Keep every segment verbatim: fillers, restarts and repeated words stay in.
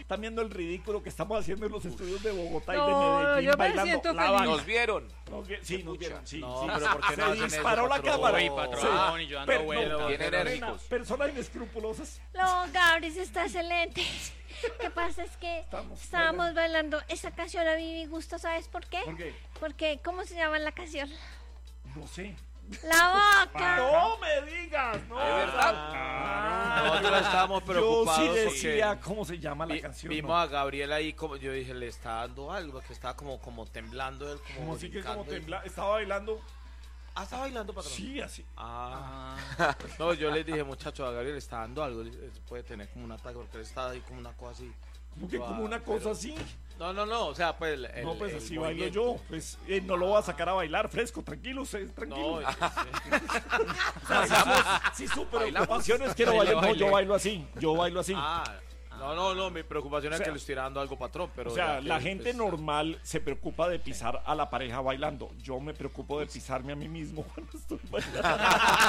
están viendo el ridículo que estamos haciendo en los estudios de Bogotá No, y de Medellín yo me bailando siento la feliz. banda. ¿Nos vieron? No, que- sí, nos vieron, sí, No, sí. pero ¿por qué no Se hacen eso, disparó la patrón? cámara. Uy, patrón, y yo ando Per- vuelta. no, Bien Lorena, enérgicos. personas inescrupulosas. No, Gabris está excelente. Lo que pasa es que Estamos estábamos bailando esa canción a mi gusto, ¿sabes por qué? ¿Por qué? Porque, ¿cómo se llama la canción? No sé. La Vaca. No me digas, no. ¿De verdad? Nosotros estábamos Yo preocupados sí decía porque cómo se llama la vi- canción. vimos ¿no? a Gabriel ahí, como yo dije, le está dando algo, que estaba como, como temblando él, como, Como así que como brincando y- tembla, estaba bailando. Ah, está bailando, patrón. Sí, así. Ah. No, yo les dije, muchachos, a Gabriel le está dando algo, él puede tener como un ataque porque él está ahí como una cosa así. Como que Ah, como una cosa pero- así. No, no, no, o sea, pues el, el- No, pues el así bailo movimiento. yo. Pues eh, no lo voy a sacar a bailar fresco, tranquilo, usted, tranquilo. No, O sea, si sus- si su ¿Bailamos? preocupación es que no Baile, baile, no, baile. yo bailo así, yo bailo así. ah, no, no, no, mi preocupación O es sea, que le estuviera dando algo, patrón, pero O sea, ya que, la gente pues, normal se preocupa de pisar a la pareja bailando. Yo me preocupo de pisarme a mí mismo cuando estoy bailando.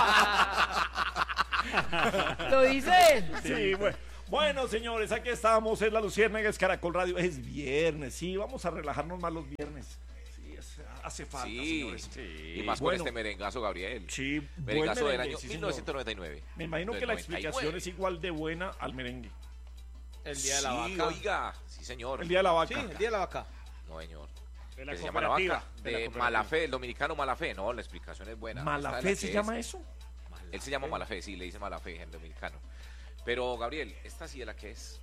Lo dice él. Sí, bueno. Bueno, señores, aquí estamos, es la Luciérnaga, es Caracol Radio, es viernes, sí, vamos a relajarnos más los viernes. Sí, es- hace falta, Sí. señores. Y más Bueno. con este merengazo, Gabriel. Sí, buen Merengazo del merengue, año sí, señor. mil novecientos noventa y nueve. Me imagino Del que la noventa y nueve. explicación es igual de buena al merengue. el día de la Sí, vaca. oiga. Sí, señor. El día de la Sí, vaca. el día de la vaca. No, señor. De la Que se llama la cooperativa. vaca. de la De cooperativa. Malafé, el dominicano Malafé. No, la explicación es buena. Esta es la ¿Malafé que se es. llama eso? Él se llama Malafé, sí, le dice Malafé en dominicano. Pero, Gabriel, esta sí es la que es.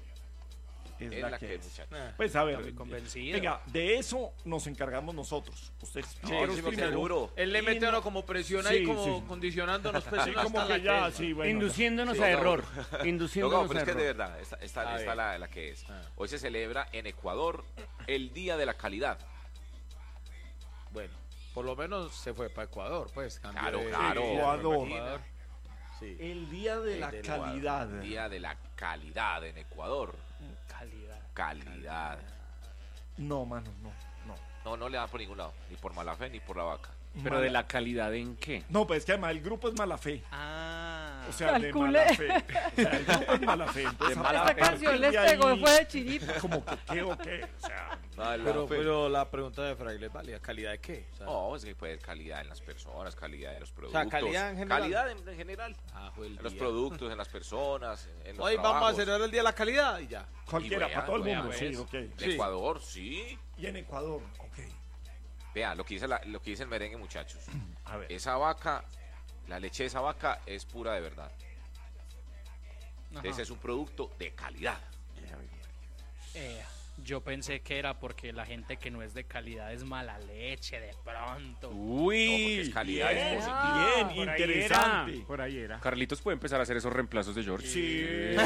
Es Es la la que que es, es. muchacho. Eh. Pues a ver, Está muy convencido. venga, de eso nos encargamos nosotros. Usted Sí, explíquenos sí, porque primero. seguro. Él le Y mete a no- uno como presión Sí, ahí, como sí. condicionándonos. Pues, Sí, hasta como la que ya, es. sí, bueno. Induciéndonos Sí, a no, error. No, Gabo, Induciéndonos pero a es que de error. verdad, esta, esta, A esta ver. la, la que es. Ah. Hoy se celebra en Ecuador el Día de la Calidad. Bueno, por lo menos se fue para Ecuador, pues. cambió Claro, de- claro. de- Ecuador. Ecuador. Sí. El día de El la del calidad. Ecuador, Día de la Calidad en Ecuador. Calidad. Calidad. No, mano, no, no. No, no le dan por ningún lado. Ni por Malafé ni por la vaca. Pero Mala- de la calidad en qué? No, pues es que además el grupo es mala fe. Ah. O sea, Calcule. de mala fe. O sea, el grupo es mala fe. Entonces, De a mala Esta partir canción les de pegó, ahí, fue de chiripa. Como que qué o qué. O sea, Pero, pero la pregunta de Fraile es válida. ¿Calidad de qué? O sea, No, es que puede haber calidad en las personas, calidad en los productos. calidad en general. Calidad en, en general. ah, fue el En los día. productos, en las personas, en los Hoy vamos a trabajos. celebrar el Día de la Calidad y ya. cualquiera, vea, para todo el vea, mundo. pues. Sí, ok. De Sí. Ecuador, sí. Y en Ecuador, ok. Vea, lo que dice, la- lo que dice el merengue, muchachos. A ver. Esa vaca, la leche de esa vaca es pura de verdad. Ese es un producto de calidad. Eh, yo pensé que era porque la gente que no es de calidad es mala leche de pronto. No, porque es calidad, es Bien, positiva. bien, Por ahí interesante. era, por ahí era. Carlitos puede empezar a hacer esos reemplazos de George. Sí.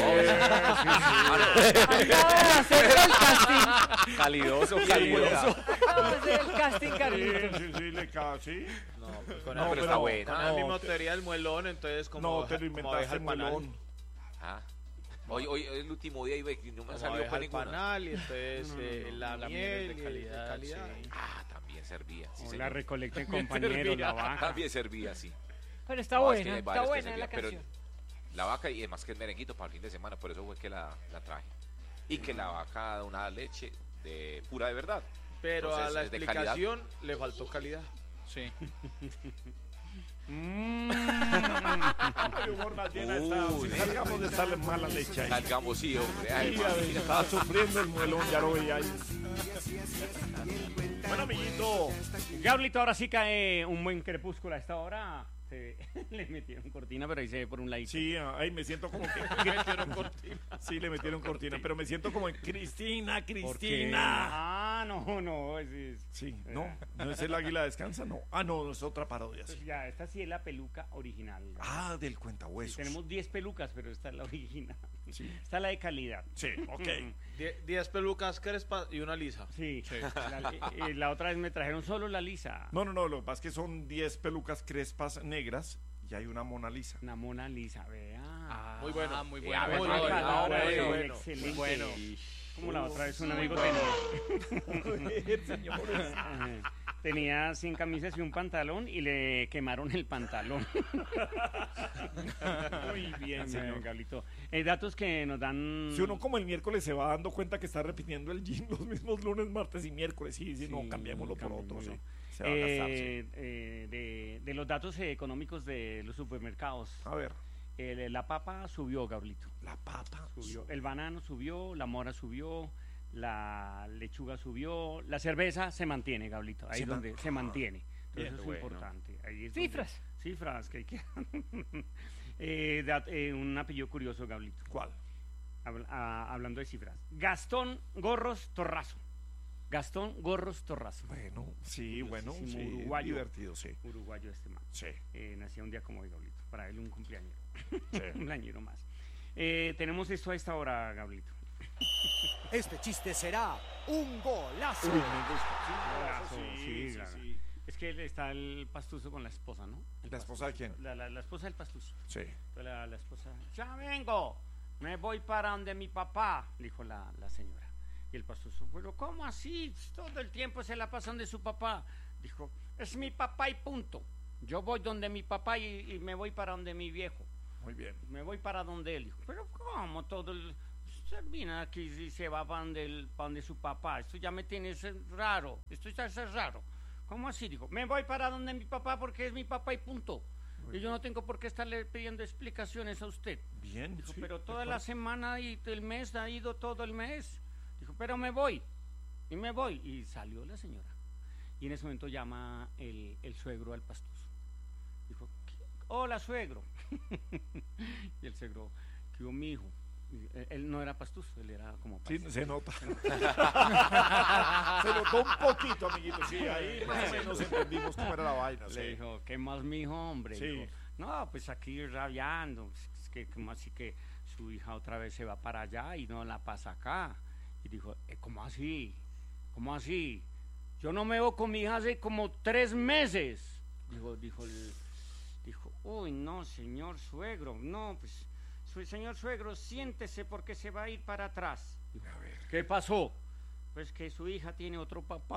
Acaba de hacer el casting. Calidoso, calidoso. Acaba de hacer el casting, Sí, Carlitos. sí, sí, le cae, sí. No, pues con, No, el, pero está buena. con la No, misma te- teoría del muelón, entonces como, No, te lo como inventaste abeja el al panal. melón. Ah. Hoy, hoy es el último día y ve que no me Como ha salido abeja para al ninguna. panal y entonces eh, la, la miel miel de de calidad. calidad, sí. Ah, también servía. Sí, O señor. la recolecten compañeros, la vaca. También servía, sí. Pero está No, es que buena, hay está varios que buena la servían, pero canción. la vaca y además que es merenguito para el fin de semana, por eso fue que la, la traje. Y que la vaca da una leche de pura de verdad. Pero Entonces, a la es de calidad. explicación le faltó calidad. Sí. Ay, humor más bien está. Uy, Si salgamos de esta mala leche ahí. Salgamos, sí, hombre. Ay, Sí, a ver, estaba sufriendo el muelón, ya lo veía ahí. Bueno, amiguito. Gablito, ahora sí cae un buen crepúsculo a esta hora. Se- le metieron cortina, pero ahí se ve por un ladito. Sí, ahí me siento como que. le metieron cortina. Sí, le metieron cortina, pero me siento como en Cristina, Porque- Cristina. Ah, no, no. ese es- Sí, no, no es el águila descansa, no. Ah, no, es otra parodia. Pues Sí. ya, esta sí es la peluca original. Ah, del cuentahuesos. Tenemos diez pelucas, pero esta es la original. Sí. Esta es la de calidad. Sí, ok. Die- diez pelucas crespas y una lisa. Sí. La, y- y la otra vez me trajeron solo la lisa. No, no, no, lo que pasa es que son diez pelucas crespas negras y hay una Mona Lisa. Una Mona Lisa, vea. Ah, Muy bueno. Muy Eh, bueno. a ver, Muy ah, bueno, ah, bueno, bueno, bueno. excelente. Muy bueno. Como la otra vez un amigo tenía. tenía cien camisas y un pantalón y le quemaron el pantalón. Muy bien, señor. Gablito. Eh, datos que nos dan... Si uno como el miércoles se va dando cuenta que está repitiendo el gym los mismos lunes, martes y miércoles, sí, sí, no, Sí, cambiémoslo por otro, cambiémoslo. sí. Se va a gastar, sí. Eh, eh, de, de los datos eh, económicos de los supermercados. A ver, Eh, la papa subió, Gablito. la papa. Subió. El banano subió, la mora subió, la lechuga subió, la cerveza se mantiene, Gablito. Ahí Se es donde man- se mantiene. Entonces Bien, eso es bueno. importante. Ahí es Cifras. donde- cifras que hay que... eh, dat- eh, un apellido curioso, Gablito. ¿Cuál? Habl- a- hablando de cifras. Gastón Gorros Torrazo. Gastón Gorros Torrazo. Bueno, sí, bueno, Curiosísimo sí, uruguayo. divertido, sí. Uruguayo este man. Sí, Eh, nació un día como hoy, Gablito. Para él un cumpleañero. sí. Un añero más. Eh, tenemos esto a esta hora, Gablito. Este chiste será un golazo. Uy, me gusta. Golazo, Sí, sí, sí, claro. sí. Es que él está el pastuso con la esposa, ¿no? El ¿La esposa de quién? La, la, la esposa del pastuso. Sí. Entonces La, la esposa, ya vengo, me voy para donde mi papá, dijo la, la señora. Y el pastuso, pero ¿cómo así? Todo el tiempo se la pasan de su papá. Dijo, es mi papá y punto. Yo voy donde mi papá y, y me voy para donde mi viejo. Muy bien. Me voy para donde él. Dijo, pero ¿cómo todo el... Usted viene aquí y se va para donde, el- para donde su papá. Esto ya me tiene ser- raro. Esto ya es raro. ¿Cómo así? Dijo, me voy para donde mi papá porque es mi papá y punto. Y yo no tengo por qué estarle pidiendo explicaciones a usted. Bien, Dijo, sí, pero de toda la acuerdo. semana y el mes ha ido todo el mes. Dijo, pero me voy. Y me voy. Y salió la señora. Y en ese momento llama el, el suegro al pastoso. Dijo, "¿Qué? Hola, suegro." Y el suegro, ¿qué hubo, mi hijo? Y él, él no era pastuso, él era como Sí, paisa. se nota. Se notó un poquito, amiguito. Sí, ahí más o menos entendimos cómo era la vaina. Le Sí. dijo, ¿qué más, mi hijo, hombre? Sí. Dijo, no, pues aquí rabiando. Es que, como así que su hija otra vez se va para allá y no la pasa acá. Y dijo, "Eh, ¿cómo así? ¿Cómo así? Yo no me veo con mi hija hace como tres meses." Dijo, dijo, el- dijo, uy, no, señor suegro, no, pues, su- señor suegro, siéntese porque se va a ir para atrás. Dijo, ¿qué pasó? Pues que su hija tiene otro papá.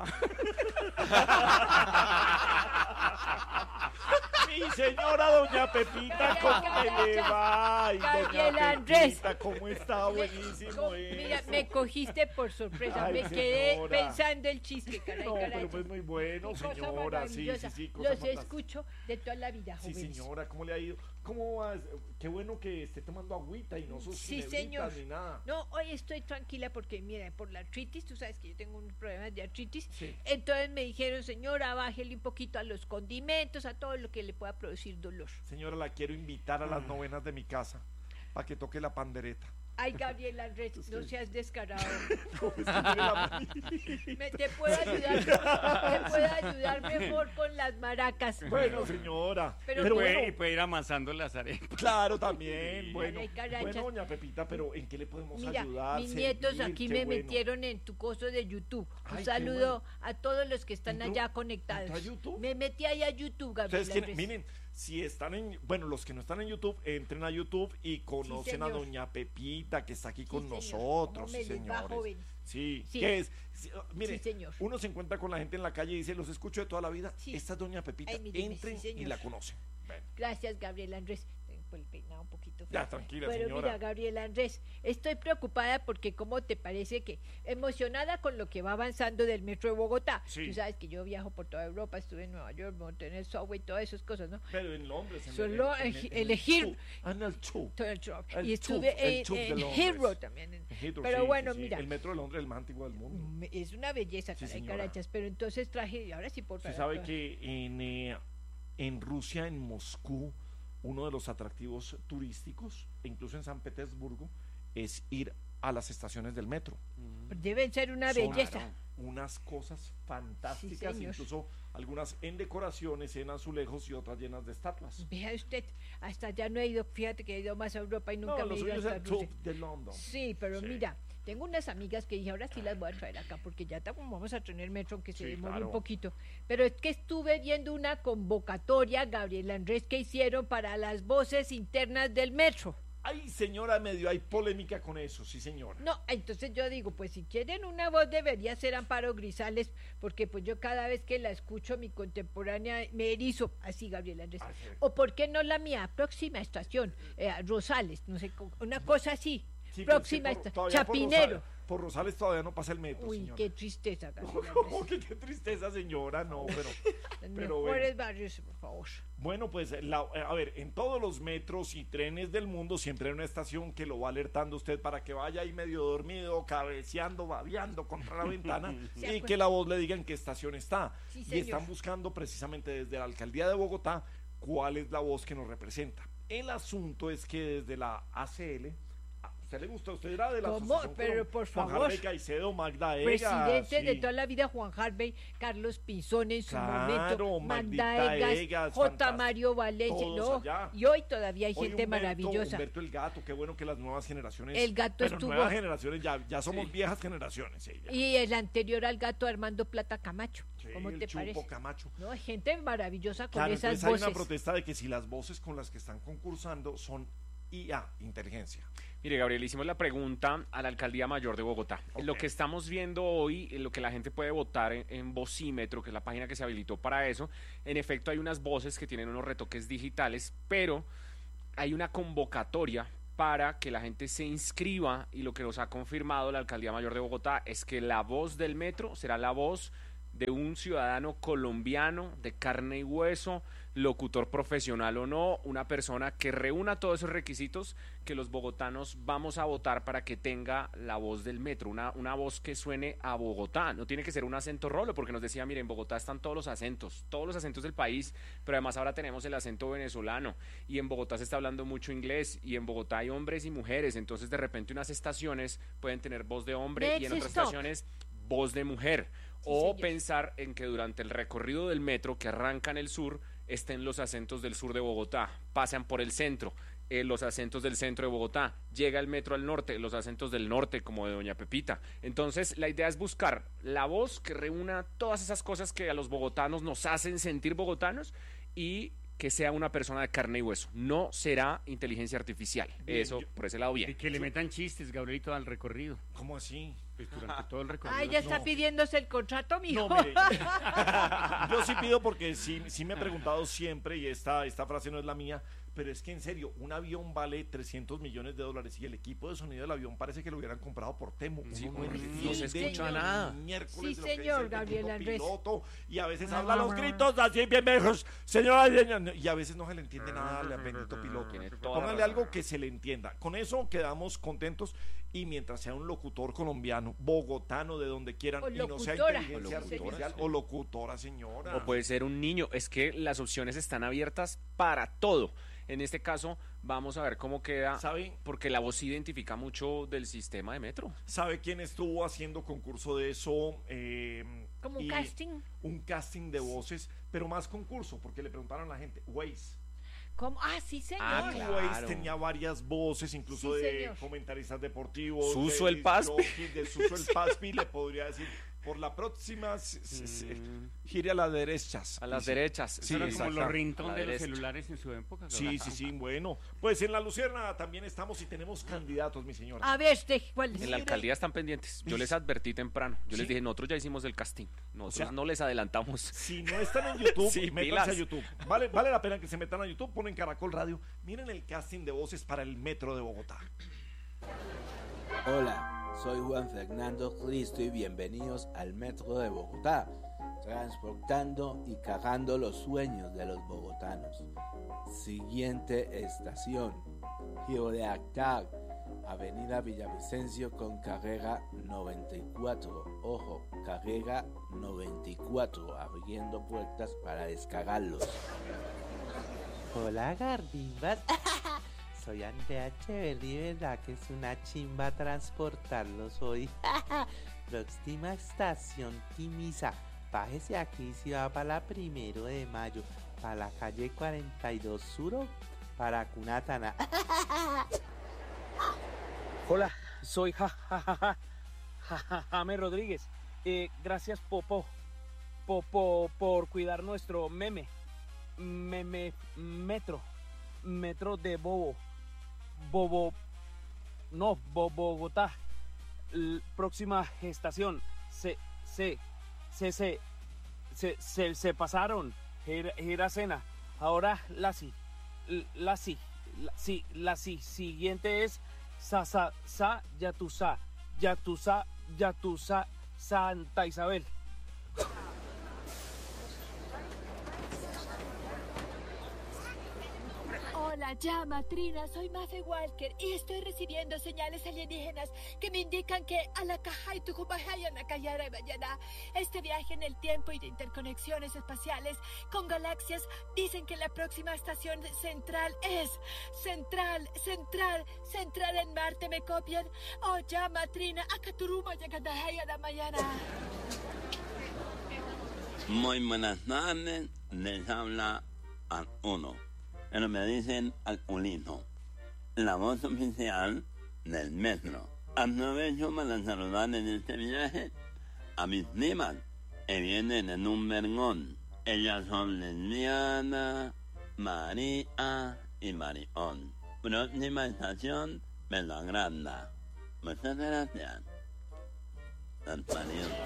Mi señora doña Pepita, ¿cómo me le va? Ay, Gabriel doña Andrés. Pepita, ¿cómo está? Buenísimo Co- Mira, eso. me cogiste por sorpresa. Ay, me quedé señora. pensando el chiste, caray, No, caray. pero pues muy bueno, Qué cosa señora. Sí, sí, maravillosa. sí. cosa Los fantástica. escucho de toda la vida, Sí, jóvenes. señora, ¿cómo le ha ido? ¿Cómo vas? Qué bueno que esté tomando agüita y no sus Sí, ginebritas señor. ni nada. No, hoy estoy tranquila porque, mira, por la artritis, tú sabes que yo tengo unos problemas de artritis. Sí. Entonces me dijeron, señora, bájele un poquito a los condimentos, a todo lo que le pueda producir dolor. Señora, la quiero invitar a las Mm. novenas de mi casa para que toque la pandereta. Ay, Gabriel Andrés, no seas descarado. ¿Cómo es que tiene la- Me, te puedo ayudar, te puedo ayudar mejor con las maracas. Bueno, señora. Pero Pero, puede, y bueno, puede ir amasando las arepas. claro, también. Bueno, Ay, carachas. bueno, doña Pepita, pero ¿en qué le podemos Mira, ayudar? mis nietos Servir, aquí qué me bueno. metieron en tu coso de YouTube. Un Ay, qué saludo a todos los que están ¿Entró- allá conectados. entró a YouTube? Me metí ahí a YouTube, Gabriel Ustedes quieren- Andrés. miren, si están en, bueno, los que no están en YouTube, entren a YouTube y conocen a señor. doña Pepita, que está aquí Sí, con señor. nosotros, ¿Cómo me sí, les va, señores. joven? Sí, Sí. ¿qué es? Sí, uh, mire, Sí, señor. uno se encuentra con la gente en la calle y dice, los escucho de toda la vida. Sí. Esta es doña Pepita, Ay, míreme, entren sí, y señor. la conocen. Bueno, Gracias, Gabriel Andrés. Tengo el peinado un poquito feo. ya, tranquila, Pero señora. mira, Gabriel Andrés, estoy preocupada porque ¿cómo te parece que emocionada con lo que va avanzando del metro de Bogotá? Sí. Tú sabes que yo viajo por toda Europa, estuve en Nueva York, monté en el subway, todas esas cosas, ¿no? Pero en Londres, en Solo en- en- egi- en el elegir- tube. Ah, en el tube. Todo el tro- El y estuve tube, el en, tube de en Londres. Heathrow también. en- Heathrow, pero sí, bueno, sí, sí. mira. El metro de Londres es el más antiguo del mundo. Me- Es una belleza, Sí, caray, señora. carachas, pero entonces traje, y ahora sí por Usted favor. sabe que en, eh, en Rusia, en Moscú, uno de los atractivos turísticos, e incluso en San Petersburgo, es ir a las estaciones del metro. Deben ser una Son belleza. unas cosas fantásticas, señor. incluso algunas en decoraciones, en azulejos y otras llenas de estatuas. Vea usted, hasta allá no he ido, fíjate que he ido más a Europa y nunca No, me lo he ido suyo es hasta el Rusia. tube de London. Sí, pero Sí. mira, tengo unas amigas que dije, ahora sí las voy a traer acá, porque ya ta- vamos a tener metro, aunque se Sí, demore claro. un poquito. Pero es que estuve viendo una convocatoria, Gabriel Andrés, que hicieron para las voces internas del metro. Ay, señora, medio hay polémica con eso, sí, señora. No, entonces yo digo, pues si quieren una voz debería ser Amparo Grisales, porque pues yo cada vez que la escucho, mi contemporánea, me erizo, así Gabriel Andrés. Ah, sí. O por qué no la mía, próxima estación, eh, Rosales, no sé, co- una cosa así. Sí, pero próxima es que por- estación, todavía por Chapinero. Rosales, por Rosales todavía no pasa el metro, Uy, señora. qué tristeza, Gabriel ¿Cómo Andrés. que qué tristeza, señora? No, pero... Los pero mejores bueno. barrios, por favor. Bueno, pues, la- a ver, en todos los metros y trenes del mundo siempre hay una estación que lo va alertando usted para que vaya ahí medio dormido, cabeceando, babeando contra la ventana Sí, y pues. que la voz le diga en qué estación está. Sí, Y señor. están buscando precisamente desde la Alcaldía de Bogotá cuál es la voz que nos representa. El asunto es que desde la A C L, ¿a usted le gusta? ¿Usted era de la ¿Cómo? asociación Pero, con por Juan favor. Harvey Caicedo, Magda Ega? Presidente de sí. toda la vida, Juan Harvey, Carlos Pinzón en su Claro, momento, Magdita Magda Egas, Egas, J. fantástico. Mario Valencia, Todos no, allá. y hoy todavía hay Hoy gente Humberto- maravillosa. Humberto el Gato, qué bueno que las nuevas generaciones. El Gato bueno, estuvo- nuevas generaciones, ya, ya somos viejas generaciones. Sí, ya. Y el anterior al gato Armando Plata Camacho, Sí, ¿cómo el te Chupo parece? Camacho. No, hay gente maravillosa con Claro, esas entonces hay voces. una protesta de que si las voces con las que están concursando son I A, inteligencia. Mire, Gabriel, hicimos la pregunta a la Alcaldía Mayor de Bogotá. Ok. Lo que estamos viendo hoy, eh, lo que la gente puede votar en, en Vocímetro, que es la página que se habilitó para eso, en efecto hay unas voces que tienen unos retoques digitales, pero hay una convocatoria para que la gente se inscriba y lo que nos ha confirmado la Alcaldía Mayor de Bogotá es que la voz del metro será la voz de un ciudadano colombiano de carne y hueso, locutor profesional o no, una persona que reúna todos esos requisitos que los bogotanos vamos a votar para que tenga la voz del metro, una, una voz que suene a Bogotá, no tiene que ser un acento rolo, porque nos decía, miren, en Bogotá están todos los acentos, todos los acentos del país, pero además ahora tenemos el acento venezolano, y en Bogotá se está hablando mucho inglés, y en Bogotá hay hombres y mujeres, entonces de repente unas estaciones pueden tener voz de hombre y en Next otras stop. estaciones voz de mujer, Sí, o señor. pensar en que durante el recorrido del metro que arranca en el sur estén los acentos del sur de Bogotá, pasan por el centro, eh, los acentos del centro de Bogotá, llega el metro al norte, los acentos del norte como de Doña Pepita. Entonces la idea es buscar la voz que reúna todas esas cosas que a los bogotanos nos hacen sentir bogotanos y que sea una persona de carne y hueso, no será inteligencia artificial. Bien, Eso yo- por ese lado Y bien. que le metan chistes, Gabrielito, al recorrido. ¿Cómo así? Pues durante todo el recorrido. Ay, ya está No. pidiéndose el contrato, mijo. No, mire, yo sí pido porque sí, sí me he preguntado siempre, y esta, esta frase no es la mía, pero es que en serio, un avión vale trescientos millones de dólares y el equipo de sonido del avión parece que lo hubieran comprado por Temu. Sí, Uno no no entiende se escucha ni nada. miércoles Sí, de lo que señor, dice el Gabriel bendito Andrés. piloto, y a veces habla los gritos así bien viejos, señora, señora, y a veces no se le entiende nada al bendito piloto. Tiene toda la Póngale razón. algo que se le entienda. Con eso quedamos contentos, y mientras sea un locutor colombiano, bogotano, de donde quieran, O y no sea locutora. inteligencia O locutora, artificial, sí. o locutora, señora. O puede ser un niño. Es que las opciones están abiertas para todo. En este caso, vamos a ver cómo queda, ¿Sabe, porque la voz identifica mucho del sistema de metro. ¿Sabe quién estuvo haciendo concurso de eso? Eh, Como un y casting. Un casting de voces, pero más concurso, porque le preguntaron a la gente, Waze. ¿Cómo? Ah, sí, señor. Ah, Y claro. Waze tenía varias voces, incluso Sí, de señor. comentaristas deportivos. Suso de el Paspi. disc jockeys, de Suso el Paspi, le podría decir, por la próxima, s- s- s- gire a las derechas. A las Dice. derechas. Sí, Eso era como exacto. los ringtones A la de los derecha. celulares en su época. Sí, Gabriel. sí, sí, bueno. Pues en la Luciérnaga también estamos y tenemos candidatos, mi señora. A ver, este, ¿cuál es? En la alcaldía están pendientes. Yo les advertí temprano. Yo ¿Sí? les dije, nosotros ya hicimos el casting. Nosotros sea, no les adelantamos. Si no están en YouTube, Sí, métanse pilas. a YouTube. Vale, vale la pena que se metan a YouTube, ponen Caracol Radio. Miren el casting de voces para el Metro de Bogotá. Hola, soy Juan Fernando Cristo y bienvenidos al Metro de Bogotá, transportando y cagando los sueños de los bogotanos. Siguiente estación, Giro de Actar, Avenida Villavicencio con carrera noventa y cuatro. Ojo, carrera noventa y cuatro, abriendo puertas para descargarlos. Hola Garbimbas, soy Andrea Echeverri, ¿verdad que es una chimba transportarlos hoy? Próxima estación Timisa, bájese aquí si va para la primero de mayo, para la calle cuarenta y dos Sur, para Cunatana. Hola, soy ja, ja, ja, ja, ja, ja, James Rodríguez. Eh, gracias Popo, Popo por cuidar nuestro meme, meme, metro, metro de bobo. Bobo, no, Bo- Bogotá. L- próxima estación, se, se, se, se, se, se, se pasaron, era, era cena, ahora la si, la si, la si, la si, siguiente es sa, sa, sa, Yatusa, Yatusa, Yatusa, Santa Isabel. Hola, llama Trina, soy Mafe Walker y estoy recibiendo señales alienígenas que me indican que a la caja y mañana este viaje en el tiempo y de interconexiones espaciales con galaxias dicen que la próxima estación central es central, central, central en Marte, ¿me copian? Oh, llama Trina, Akaturuma mañana. Muy buenas tardes, les habla al uno. Pero me dicen al Ulino, la voz oficial del metro. Aprovecho para saludar en este viaje a mis primas que vienen en un vergón. Ellas son Lesbiana, María y Marión. Próxima estación, Belogranda. Muchas gracias. Antonio.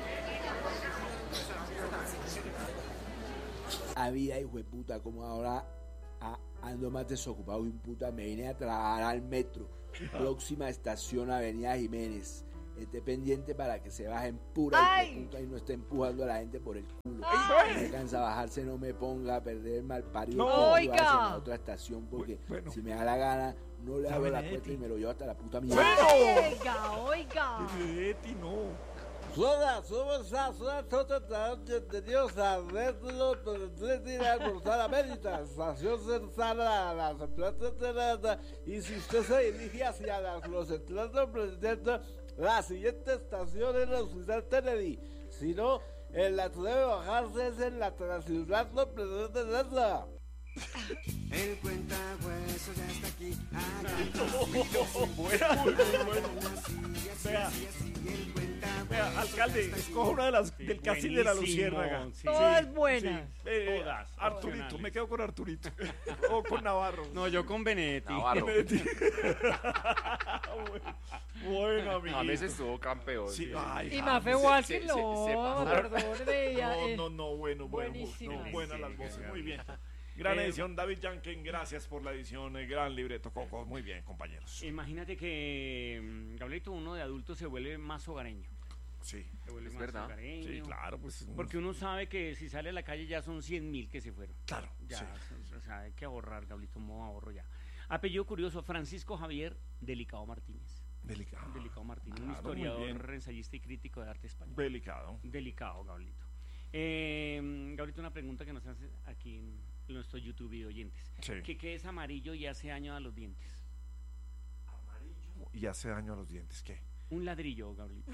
A vida, hijo de puta, como ahora a, ando más desocupado y un puta me vine a trabajar al metro. Próxima estación, Avenida Jiménez. Esté pendiente para que se bajen pura hijo de puta y no esté empujando a la gente por el culo. Ay. Si me cansa bajarse, no me ponga a perder el mal parido. No, oiga. A otra estación porque Bueno. si me da la gana, no le hago la Benedetti. puerta y me lo llevo hasta la puta mierda. Oiga, oiga. Benedetti, no. Soda, somos a soda, tota, de Dios, a verlo, tres días por la América, estación cercana a las plantas de la, y si usted se dirige hacia las, los centros presidente, la siguiente estación es la ciudad Kennedy, si no, en la que debe bajarse es en la ciudad presidente de la. El cuentahuesos ya está aquí. Vea, vea, alcalde, escoja una de las del casting de la Luciérnaga. Sí. Todas buenas. Sí, eh, Todas, Arturito, opcionales. me quedo con Arturito. O con Navarro. No, yo con Benedetti. Navarro. Benedetti. Bueno, amiguito. A veces estuvo campeón. Sí, sí. ay, Y ja, Mafe se- Walker, se- se- no, se pasaron. perdóneme. ya, eh. No, no, no, bueno, bueno. Buenísimas. No, buenas Sí, las sí, voces, sí. muy bien. Gran Eh, edición, David Yanken, gracias por la edición, eh, gran libreto, Coco, muy bien, compañeros. Imagínate que, mm, Gabrielito, uno de adulto se vuelve más hogareño. Sí, Se vuelve Es más verdad. hogareño. sí, claro, pues. Porque uno sabe que si sale a la calle ya son cien mil que se fueron. Claro, Ya, sí. o sea, hay que ahorrar, Gabrielito, modo ahorro ya. Apellido curioso, Francisco Javier Delicado Martínez. Delicado. Delicado Martínez, un Claro, muy historiador, bien. ensayista y crítico de arte español. Delicado. Delicado, Gabrielito. Eh, Gabrielito, una pregunta que nos hace aquí en nuestro YouTube y oyentes. Sí. ¿Qué, qué es amarillo y hace daño a los dientes? Y hace daño a los dientes, ¿qué? Un ladrillo, Gabrielito.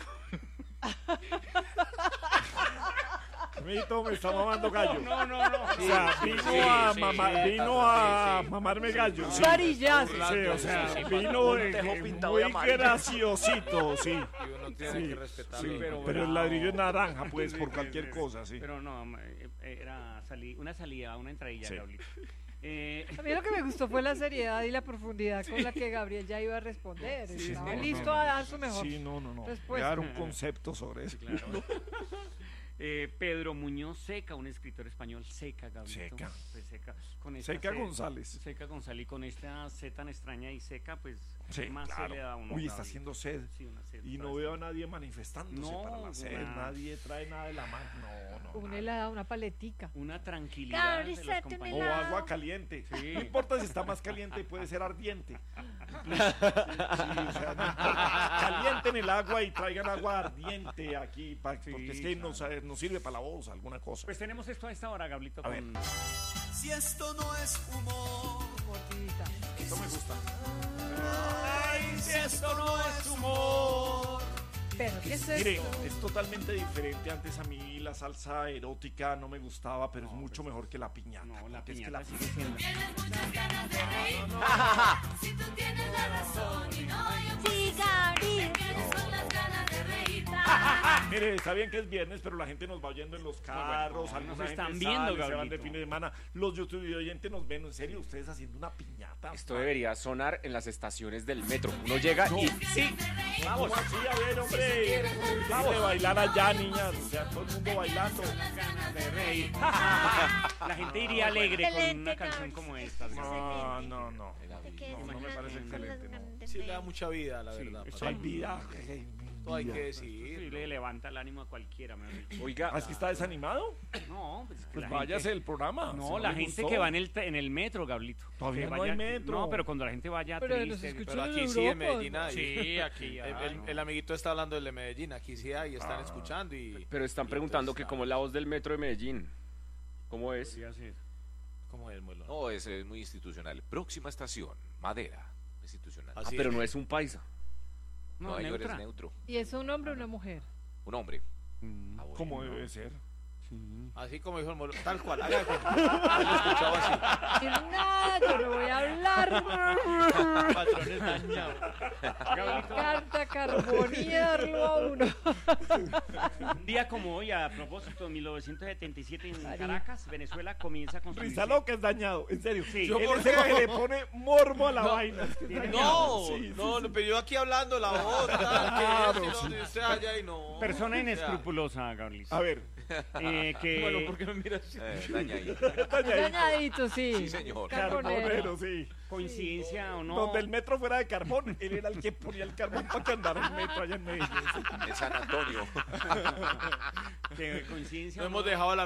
Amiguito, me está mamando gallo. No, no, no. O sea, Sí, vino sí, a sí, mamar, sí, vino sí, a sí. mamarme gallo. Un Sí, varillazo. sí, o sea, Sí, sí, vino un eh, tejo eh, pintado muy de amarillo. graciosito, sí. Y uno tiene Sí, que respetarlo. sí, pero pero el bravo. ladrillo es naranja, pues, Sí, por sí, cualquier sí. cosa, sí. Pero no, eh, era sali- una salida, una entradilla, Sí. Gabrielito. Eh, A mí lo que me gustó fue la seriedad y la profundidad con la que Gabriel ya iba a responder. Sí, Estaba no, listo no, a no. dar su mejor Sí, no, no, no. respuesta. Voy a dar un concepto sobre eso. claro. Eh, Pedro Muñoz Seca, un escritor español, Seca, Gabrielito. Seca. Pues Seca. Con esta Seca C- González. Seca González, y con esta C tan extraña y seca, pues Sí, más claro. se le da a uno. Uy, está Gabrielito. haciendo sed. Sí, una sed Y no para veo a esto. nadie manifestándose No, para la sed. una- Nadie trae nada de la mano. No, no. Un nada. helado, una paletica. Una tranquilidad de los Gabriel, compañeros. O agua caliente. Sí. No importa si está más caliente, puede ser ardiente. Sí, o sea, no importa. Calienten el agua y traigan agua ardiente aquí, pa- Sí, porque es que claro. nos, eh, nos sirve para la voz, alguna cosa. Pues tenemos esto a esta hora, Gablito, A ver. con... Si esto no es humor, Mordidita. Esto me gusta. ay, si esto no es humor. Pero, ¿qué es Mire, esto? es totalmente diferente. Antes a mí la salsa erótica no me gustaba, pero es mucho mejor que la piñata. No, la porque es que piñata la sigue siendo... Tienes muchas ganas de reír. Si tú tienes la razón y no yo. Sí, Gabriel. ¿Qué quieres con las ganas de reír? Mire, está bien que es viernes, pero la gente nos va oyendo en los carros, bueno, alguna nos están gente viendo, sale, se van de Gabrielito. fin de semana, los YouTube oyentes nos ven, en serio, ustedes haciendo una piñata. Esto debería sonar en las estaciones del metro. Uno llega y sí, Vamos, así, a ver, hombre. Vamos a bailar allá, niñas. O sea, todo el mundo bailando. De reír. La gente iría alegre con una canción como esta. No, no, no. No, no me parece excelente, no. Sí, le da mucha vida, la Sí, verdad. eso Hay vida. Todo hay que decir. Sí, le levanta el ánimo a cualquiera. mejor dicho. Oiga, ¿es que está desanimado? No, pues, es que Pues la váyase gente- del programa. No, si la le gente gustó. que va en el, en el metro, Gablito. Todavía Que no hay metro. No, pero cuando la gente vaya Pero nos triste. escuchan Pero en aquí sí, en Europa, Medellín hay. Sí, aquí El, hay. el- el amiguito está hablando del de Medellín. Aquí sí hay, están escuchando y... pero están preguntando que cómo es la voz del metro de Medellín. ¿Cómo es? Podría ser. ¿Cómo es, Muelo? No, ese es muy institucional. Próxima estación, Madera. Institucional. Ah, Así pero es. no es un paisa. No, No, ahí neutra. eres neutro. ¿Y es un hombre o una mujer? Un hombre. Mm. Ah, bueno. Como debe ser. Así como dijo el Muelo. Tal cual. Haga como- Lo he escuchado así. Decir nada, yo no voy a hablar. Patrones dañados. Carta carboniarlo a uno. Un día como hoy, a propósito, en mil novecientos setenta y siete en Caracas, Venezuela comienza con su... Risa loca es dañado, en serio. Sí. Yo ¿Yo por por qué qué? le pone morbo a la No. vaina. No, Sí, sí, no, sí. pero yo aquí hablando la voz, tal, que Claro, esto, sí. y usted allá y no. Persona O sea, inescrupulosa, Gabriel. A ver, Eh, que... Bueno, ¿por qué me miras así? Eh, dañadito. Dañadito, sí. Sí, señor. Carbonero. carbonero, sí. Coincidencia o no. Donde el metro fuera de carbón, él era el que ponía el carbón para que andara el metro allá en Medellín. En San Antonio. Que coincidencia No o hemos no, dejado a la